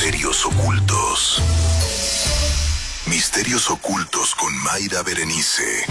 Misterios ocultos. Misterios ocultos con Mayra Berenice.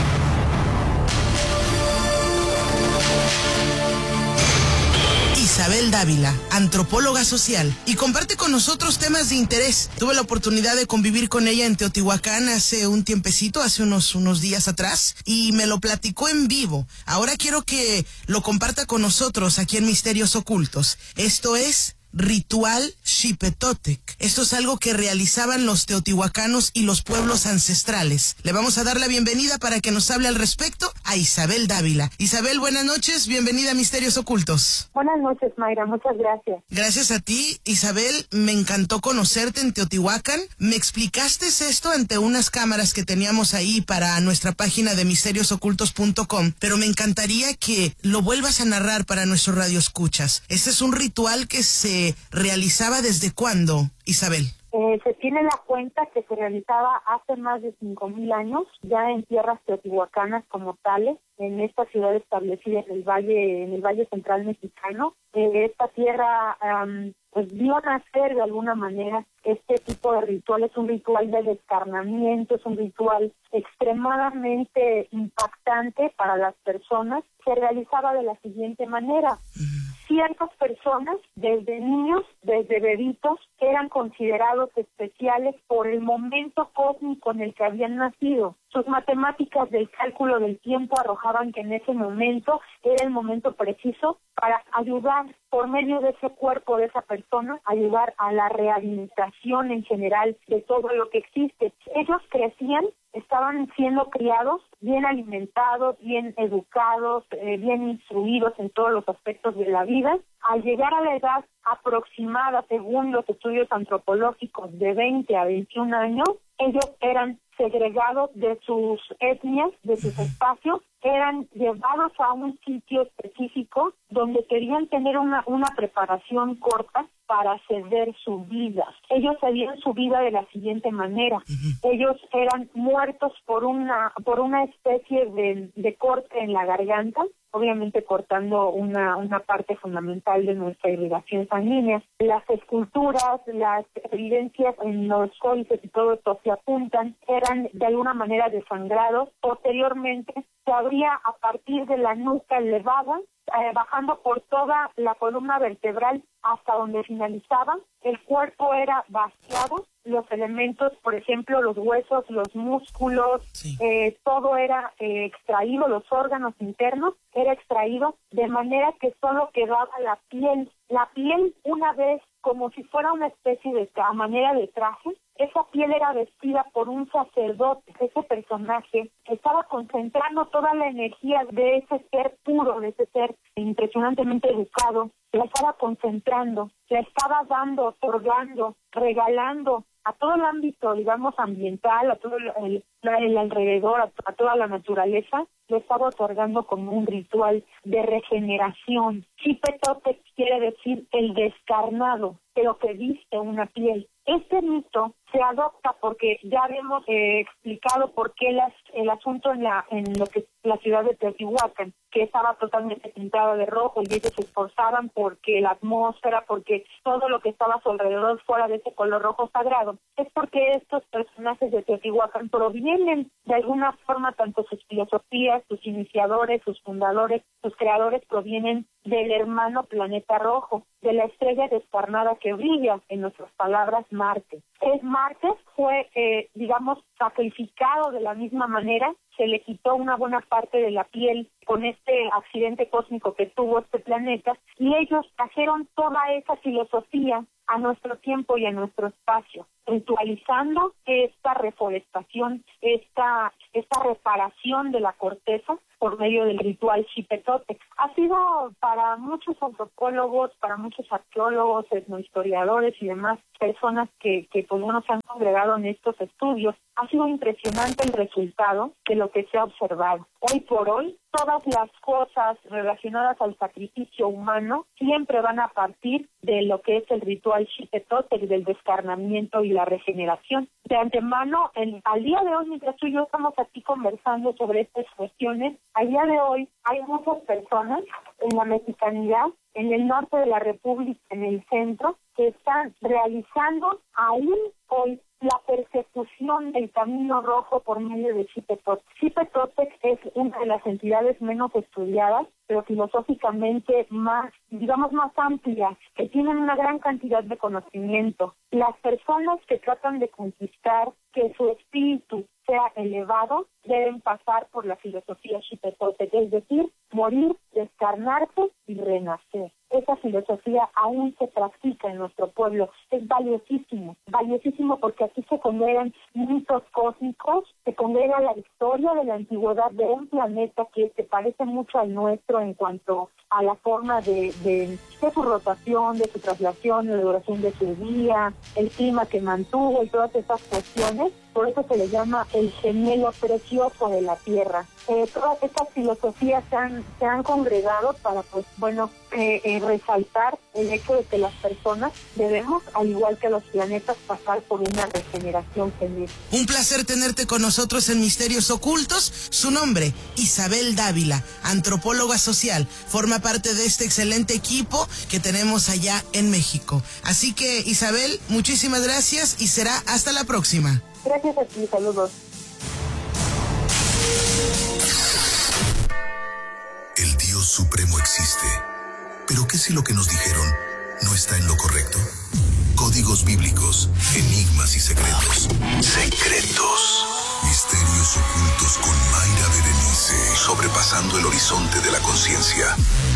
Isabel Dávila, antropóloga social, y comparte con nosotros temas de interés. Tuve la oportunidad de convivir con ella en Teotihuacán hace un tiempecito, hace unos días atrás, y me lo platicó en vivo. Ahora quiero que lo comparta con nosotros aquí en Misterios Ocultos. Esto es Ritual Xipetotec. Esto es algo que realizaban los teotihuacanos y los pueblos ancestrales. Le vamos a dar la bienvenida para que nos hable al respecto a Isabel Dávila. Isabel, buenas noches, bienvenida a Misterios Ocultos. Buenas noches, Mayra, muchas gracias. Gracias a ti, Isabel, me encantó conocerte en Teotihuacán. Me explicaste esto ante unas cámaras que teníamos ahí para nuestra página de misteriosocultos.com, pero me encantaría que lo vuelvas a narrar para nuestros radioescuchas. Este es un ritual que se realizaba ¿desde cuándo, Isabel? Se tiene la cuenta que se realizaba hace más de 5,000 años, ya en tierras teotihuacanas como tales, en esta ciudad establecida en el Valle Central Mexicano. Esta tierra pues vio nacer de alguna manera este tipo de ritual. Es un ritual de descarnamiento, es un ritual extremadamente impactante para las personas. Se realizaba de la siguiente manera. Ciertas personas, desde niños, desde bebitos, eran considerados especiales por el momento cósmico en el que habían nacido. Sus matemáticas del cálculo del tiempo arrojaban que en ese momento era el momento preciso para ayudar, por medio de ese cuerpo de esa persona, ayudar a la rehabilitación en general de todo lo que existe. Ellos crecían, estaban siendo criados, bien alimentados, bien educados, bien instruidos en todos los aspectos de la vida. Al llegar a la edad aproximada, según los estudios antropológicos, de 20 a 21 años, ellos eran segregados de sus etnias, de sus espacios, eran llevados a un sitio específico donde querían tener una preparación corta para ceder su vida. Ellos cedían su vida de la siguiente manera. Ellos eran muertos por una especie de corte en la garganta, obviamente cortando una parte fundamental de nuestra irrigación sanguínea. Las esculturas, las evidencias en los códices y todo esto se apuntan, eran de alguna manera desangrados. Posteriormente se abría a partir de la nuca elevada, bajando por toda la columna vertebral hasta donde finalizaba. El cuerpo era vaciado, los elementos, por ejemplo, los huesos, los músculos, sí. Todo era extraído, los órganos internos era extraído, de manera que solo quedaba la piel. La piel, una vez, como si fuera una especie de a manera de traje, esa piel era vestida por un sacerdote. Ese personaje estaba concentrando toda la energía de ese ser puro, de ese ser impresionantemente educado, la estaba concentrando, la estaba dando, otorgando, regalando a todo el ámbito, digamos, ambiental, a todo el alrededor, a toda la naturaleza, lo estaba otorgando como un ritual de regeneración. Xipetotec quiere decir el descarnado, pero que viste una piel. Este mito se adopta porque ya habíamos explicado por qué el asunto en lo que es la ciudad de Teotihuacán, que estaba totalmente pintada de rojo, y ellos se esforzaban porque la atmósfera, porque todo lo que estaba a su alrededor fuera de ese color rojo sagrado. Es porque estos personajes de Teotihuacán provienen de alguna forma, tanto sus filosofías, sus iniciadores, sus fundadores, sus creadores provienen del hermano planeta rojo, de la estrella descarnada que brilla, en nuestras palabras, Marte. Marte fue, sacrificado de la misma manera, se le quitó una buena parte de la piel con este accidente cósmico que tuvo este planeta, y ellos trajeron toda esa filosofía a nuestro tiempo y a nuestro espacio, ritualizando esta reforestación, esta reparación de la corteza por medio del ritual Xipetotec. Ha sido para muchos antropólogos, para muchos arqueólogos, etnohistoriadores y demás personas que pues bueno, se han congregado en estos estudios, ha sido impresionante el resultado de lo que se ha observado. Hoy por hoy, todas las cosas relacionadas al sacrificio humano siempre van a partir de lo que es el ritual Xipetotec, del descarnamiento y la regeneración. De antemano, al día de hoy, mientras tú y yo estamos aquí conversando sobre estas cuestiones, al día de hoy hay muchas personas en la mexicanidad, en el norte de la República, en el centro, que que están realizando aún hoy la persecución del Camino Rojo por medio de Xipetotec. Xipetotec es una de las entidades menos estudiadas, pero filosóficamente más amplias, que tienen una gran cantidad de conocimiento. Las personas que tratan de conquistar que su espíritu sea elevado deben pasar por la filosofía Xipetotec, es decir, morir, descarnarse y renacer. Esa filosofía aún se practica en nuestro pueblo. Es valiosísimo porque aquí se congregan mitos cósmicos, se congrega la historia de la antigüedad de un planeta que se parece mucho al nuestro en cuanto a la forma de su rotación, de su traslación, de la duración de su día, el clima que mantuvo y todas esas cuestiones. Por eso se le llama el gemelo precioso de la Tierra. Todas estas filosofías se han congregado para, resaltar el hecho de que las personas debemos, al igual que los planetas, pasar por una regeneración genética. Un placer tenerte con nosotros en Misterios Ocultos. Su nombre, Isabel Dávila, antropóloga social. Forma parte de este excelente equipo que tenemos allá en México. Así que, Isabel, muchísimas gracias y será hasta la próxima. Gracias a ti, saludos. El Dios Supremo existe. ¿Pero qué si lo que nos dijeron no está en lo correcto? Códigos bíblicos, enigmas y secretos. Secretos. Misterios ocultos con Mayra Berenice. Sobrepasando el horizonte de la conciencia.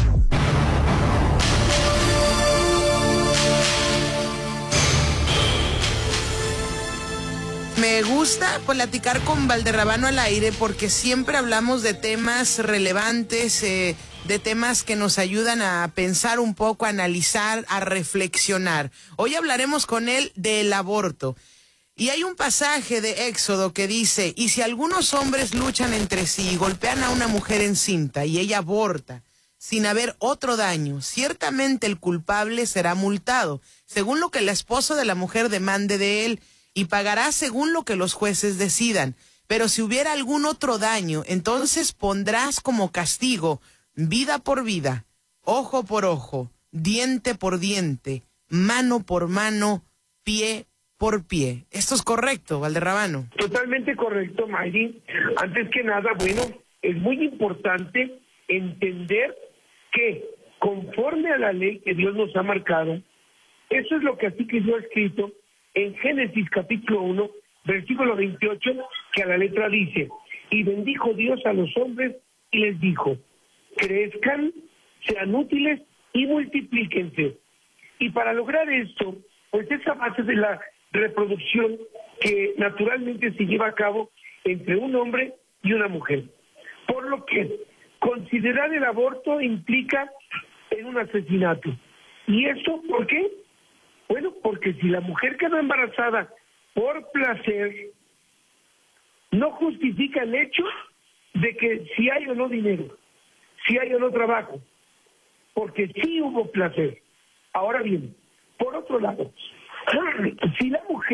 Me gusta platicar con Valderrábano al aire porque siempre hablamos de temas relevantes, de temas que nos ayudan a pensar un poco, a analizar, a reflexionar. Hoy hablaremos con él del aborto. Y hay un pasaje de Éxodo que dice, y si algunos hombres luchan entre sí y golpean a una mujer encinta y ella aborta, sin haber otro daño, ciertamente el culpable será multado, según lo que el esposo de la mujer demande de él, y pagará según lo que los jueces decidan. Pero si hubiera algún otro daño, entonces pondrás como castigo vida por vida, ojo por ojo, diente por diente, mano por mano, pie por pie. ¿Esto es correcto, Valderrábano? Totalmente correcto, Mayri. Antes que nada, es muy importante entender que conforme a la ley que Dios nos ha marcado, eso es lo que así que yo he escrito en Génesis capítulo 1, versículo 28, que a la letra dice, y bendijo Dios a los hombres y les dijo, crezcan, sean útiles y multiplíquense. Y para lograr esto, es a base de la reproducción que naturalmente se lleva a cabo entre un hombre y una mujer. Por lo que considerar el aborto implica en un asesinato. ¿Y eso por qué? Bueno, porque si la mujer quedó embarazada por placer, no justifica el hecho de que si hay o no dinero, si hay o no trabajo, porque sí hubo placer. Ahora bien, por otro lado, si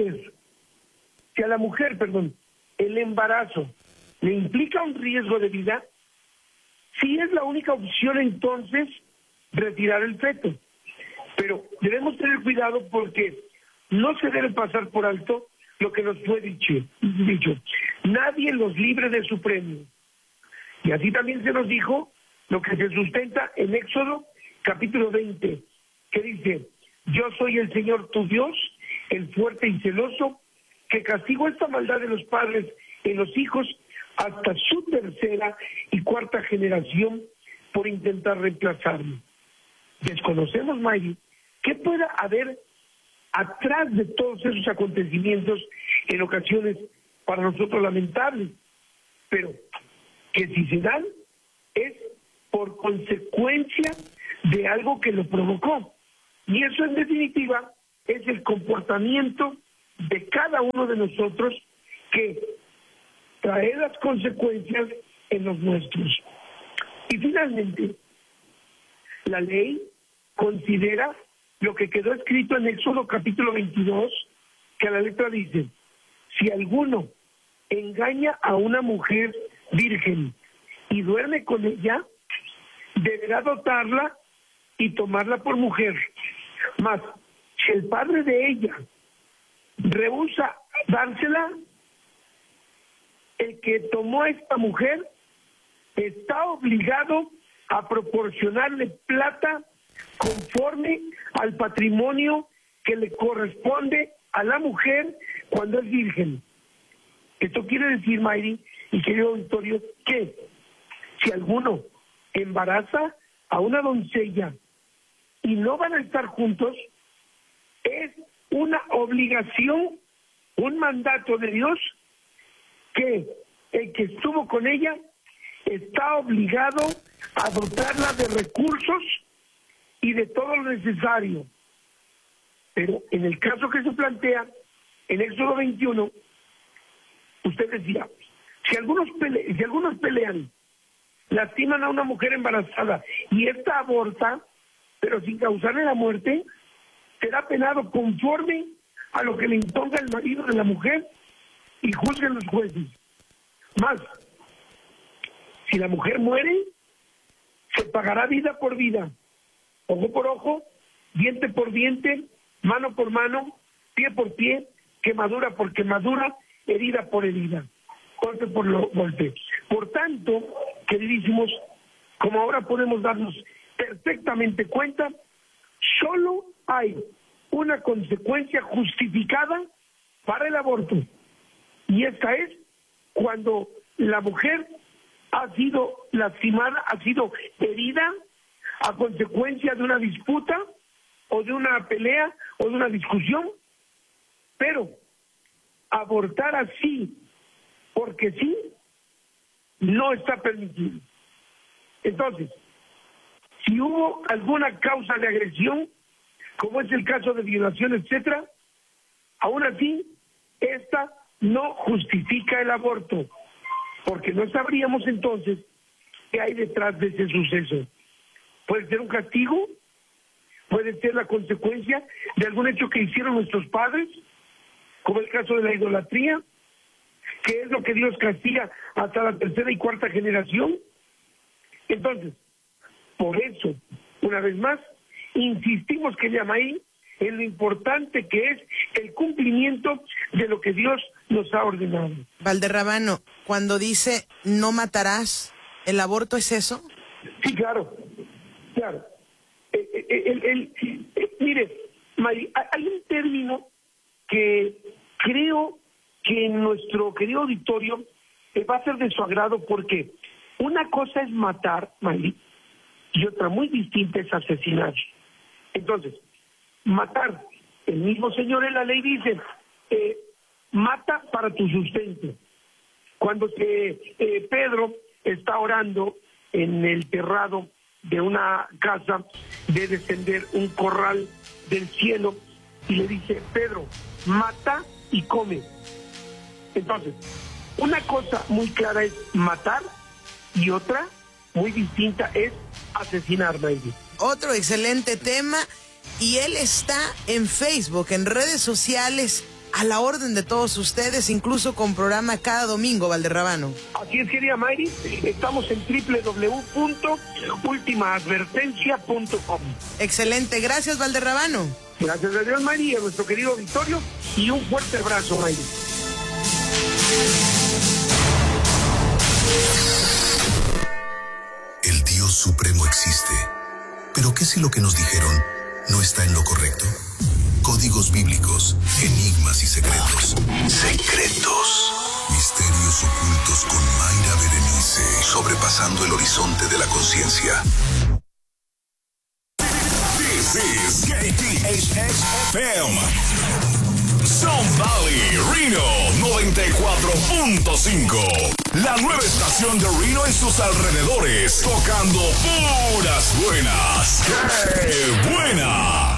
a la mujer, el embarazo le implica un riesgo de vida, sí es la única opción entonces retirar el feto. Pero debemos tener cuidado porque no se debe pasar por alto lo que nos fue dicho. Nadie los libre de su premio. Y así también se nos dijo lo que se sustenta en Éxodo capítulo 20, que dice, yo soy el Señor tu Dios, el fuerte y celoso, que castigo esta maldad de los padres en los hijos hasta su tercera y cuarta generación por intentar reemplazarme. Desconocemos, Mayri, qué pueda haber atrás de todos esos acontecimientos en ocasiones para nosotros lamentables, pero que si se dan es por consecuencia de algo que lo provocó. Y eso en definitiva es el comportamiento de cada uno de nosotros que trae las consecuencias en los nuestros. Y finalmente, la ley considera lo que quedó escrito en Éxodo capítulo 22, que a la letra dice, si alguno engaña a una mujer virgen y duerme con ella, deberá dotarla y tomarla por mujer. Mas, Si el padre de ella rehúsa dársela, el que tomó a esta mujer está obligado a proporcionarle plata conforme al patrimonio que le corresponde a la mujer cuando es virgen. Esto quiere decir, Mayri y querido auditorio, que si alguno embaraza a una doncella y no van a estar juntos, es una obligación, un mandato de Dios, que el que estuvo con ella está obligado a dotarla de recursos y de todo lo necesario. Pero en el caso que se plantea en Éxodo 21, usted decía, si algunos pelean, lastiman a una mujer embarazada y esta aborta, pero sin causarle la muerte, será penado conforme a lo que le imponga el marido de la mujer y juzguen los jueces. Más, si la mujer muere, se pagará vida por vida, ojo por ojo, diente por diente, mano por mano, pie por pie, quemadura por quemadura, herida por herida, golpe por golpe. Por tanto, queridísimos, como ahora podemos darnos perfectamente cuenta, solo hay una consecuencia justificada para el aborto, y esta es cuando la mujer ha sido lastimada, ha sido herida a consecuencia de una disputa o de una pelea o de una discusión, pero abortar así porque sí no está permitido. Entonces, si hubo alguna causa de agresión, como es el caso de violación, etcétera, aún así, esta no justifica el aborto, porque no sabríamos entonces qué hay detrás de ese suceso. Puede ser un castigo, puede ser la consecuencia de algún hecho que hicieron nuestros padres, como el caso de la idolatría, que es lo que Dios castiga hasta la tercera y cuarta generación. Entonces, por eso, una vez más, insistimos que Yamaí en lo importante que es el cumplimiento de lo que Dios nos ha ordenado. Valderrabano, cuando dice no matarás, ¿el aborto es eso? Sí, claro, claro. Mire, Mari, hay un término que creo que en nuestro querido auditorio va a ser de su agrado, porque una cosa es matar, Mari, y otra muy distinta es asesinar. Entonces, matar, el mismo Señor en la ley dice, mata para tu sustento. Cuando Pedro está orando en el terrado de una casa, de descender un corral del cielo, y le dice, Pedro, mata y come. Entonces, una cosa muy clara es matar, y otra muy distinta es asesinar, Mayri. Otro excelente tema, y él está en Facebook, en redes sociales, a la orden de todos ustedes, incluso con programa cada domingo, Valderrabano. Así es, querida Mayri, estamos en www.ultimaadvertencia.com. Excelente, gracias, Valderrabano. Gracias a Dios, Mayri, a nuestro querido Vittorio, y un fuerte abrazo, Mayri. El Dios Supremo existe, pero ¿qué si lo que nos dijeron no está en lo correcto? Códigos bíblicos, enigmas y secretos. Secretos. Misterios ocultos con Mayra Berenice, sobrepasando el horizonte de la conciencia. This is KTHX-FM. Sun Valley, Reno 94.5. La nueva estación de Reno y sus alrededores, tocando puras buenas. ¡Qué buena!